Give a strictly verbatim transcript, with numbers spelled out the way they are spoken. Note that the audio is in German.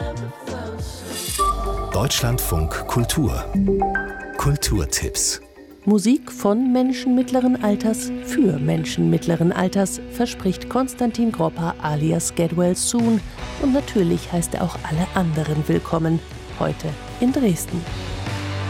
Deutschlandfunk Kultur. Kulturtipps. Musik von Menschen mittleren Alters für Menschen mittleren Alters, verspricht Konstantin Gropper alias Get Well Soon. Und natürlich heißt er auch alle anderen willkommen, heute in Dresden.